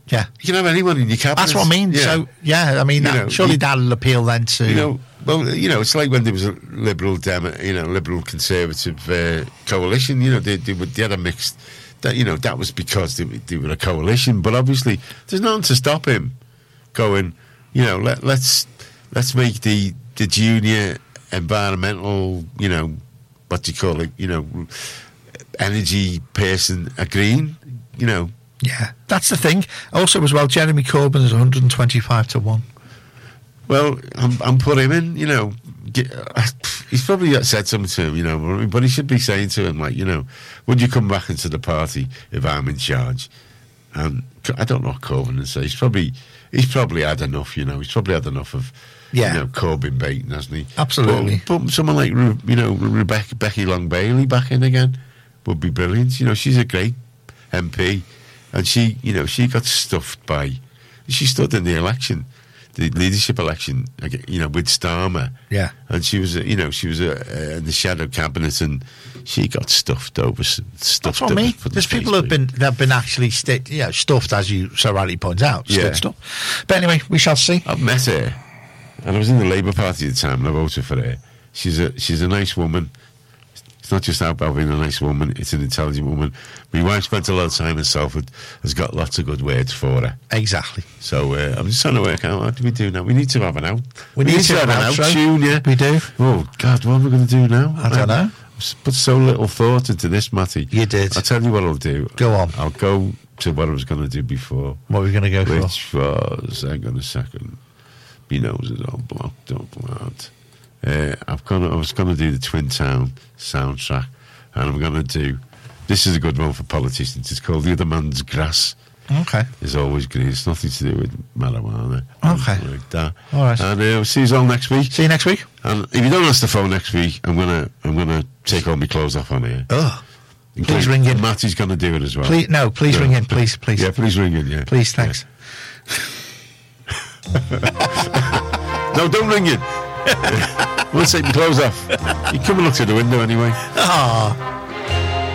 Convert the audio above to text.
Yeah. You can have anyone in your cabinet. That's what I mean. Yeah. So, yeah, I mean, surely that'll appeal then to... it's like when there was a liberal conservative coalition. They had a mixed. That was because they were a coalition. But obviously, there's nothing to stop him going. Let's make the junior environmental. What do you call it? Energy person a green. Yeah, that's the thing. Also, as well, Jeremy Corbyn is 125 to 1. Well, I'm put him in, he's probably said something to him, but he should be saying to him, would you come back into the party if I'm in charge? And I don't know what Corbyn would say. He's probably had enough, he's probably had enough of, Corbyn baiting, hasn't he? Absolutely. But someone like, Becky Long-Bailey back in again would be brilliant. She's a great MP, and she got stuffed she stood in the election, the leadership election, with Starmer. Yeah. And she was in the shadow cabinet, and she got stuffed over. That's what I mean. There's people that have been actually stuffed, as you so rightly point out. Stuff. But anyway, we shall see. I've met her, and I was in the Labour Party at the time, and I voted for her. She's a nice woman. It's not just about being a nice woman, it's an intelligent woman. My wife spent a lot of time in Salford, has got lots of good words for her. Exactly. So I'm just trying to work out, what do we do now? We need to have an out. We need to have an outro. Tune, yeah. We do. Oh, God, what are we going to do now? I don't know. Put so little thought into this, Matty. You did. I'll tell you what I'll do. Go on. I'll go to what I was going to do before. What were we going to go for? Which was, hang on a second. My nose is all blocked up, lad. I was going to do the Twin Town soundtrack, and I'm going to do. This is a good one for politicians. It's called The Other Man's Grass. Okay. It's always green. It's nothing to do with marijuana. Okay. Like that. All right. And we'll see you all next week. See you next week. And if you don't answer the phone next week, I'm gonna take all my clothes off on here. Oh. Please ring in. Matty's going to do it as well. Please ring in. Please. Yeah, please ring in. Yeah. Please, thanks. Yeah. No, don't ring in. We'll take my clothes off. You come and look through the window anyway. Ah.